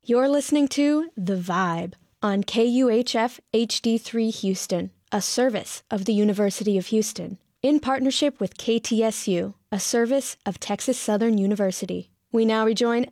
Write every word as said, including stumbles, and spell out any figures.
You're listening to The Vibe on K U H F H D three Houston, a service of the University of Houston, in partnership with K T S U, a service of Texas Southern University. We now rejoin